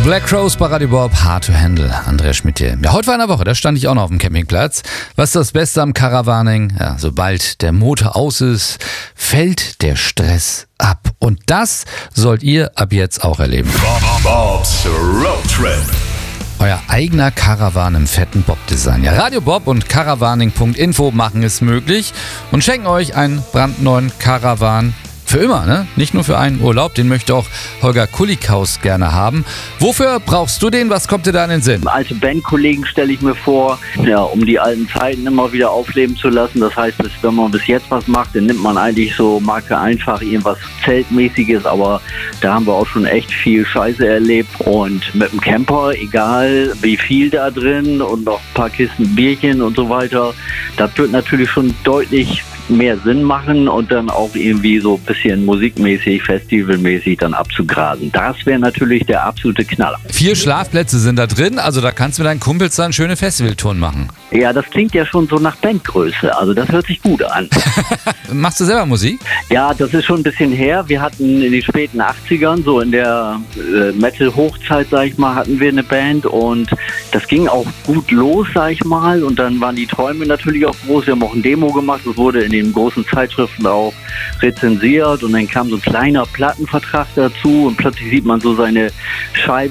Black Crowes bei Radio Bob, Hard to Handle, Andreas Schmidt hier. Ja, heute war eine Woche, da stand ich auch noch auf dem Campingplatz. Was ist das Beste am Caravaning? Ja, sobald der Motor aus ist, fällt der Stress ab. Und das sollt ihr ab jetzt auch erleben. Bob's Road Trip. Euer eigener Caravan im fetten Bob-Design. Ja, Radio Bob und Caravaning.info machen es möglich und schenken euch einen brandneuen Caravan. Für immer, ne? Nicht nur für einen Urlaub, den möchte auch Holger Kullikaus gerne haben. Wofür brauchst du den? Was kommt dir da in den Sinn? Alte Bandkollegen stelle ich mir vor, ja, um die alten Zeiten immer wieder aufleben zu lassen. Das heißt, wenn man bis jetzt was macht, dann nimmt man eigentlich so Marke einfach irgendwas Zeltmäßiges, aber da haben wir auch schon echt viel Scheiße erlebt. Und mit dem Camper, egal wie viel da drin und noch ein paar Kisten Bierchen und so weiter, das wird natürlich schon deutlich mehr Sinn machen und dann auch irgendwie so ein bisschen musikmäßig, festivalmäßig dann abzugrasen. Das wäre natürlich der absolute Knaller. 4 Schlafplätze sind da drin, also da kannst du mit deinen Kumpels dann schöne Festivaltouren machen. Ja, das klingt ja schon so nach Bandgröße, also das hört sich gut an. Machst du selber Musik? Ja, das ist schon ein bisschen her. Wir hatten in den späten 80ern, so in der Metal-Hochzeit, sag ich mal, hatten wir eine Band und das ging auch gut los, sag ich mal, und dann waren die Träume natürlich auch groß. Wir haben auch ein Demo gemacht, das wurde in den großen Zeitschriften auch rezensiert und dann kam so ein kleiner Plattenvertrag dazu und plötzlich sieht man so seine Scheibe